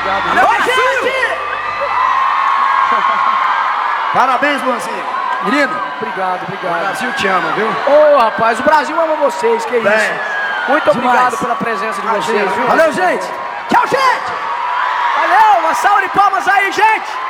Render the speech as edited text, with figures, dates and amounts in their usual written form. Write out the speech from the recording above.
Obrigado. Valeu, gente! Parabéns, Luanzinho. Menino, Obrigado, o obrigado. Brasil te ama, viu? Ô, rapaz, o Brasil ama vocês, que isso. Bem, Muito demais. obrigado pela presença de vocês, viu? Valeu, gente. Tchau, gente! Valeu, uma salva de palmas aí, gente!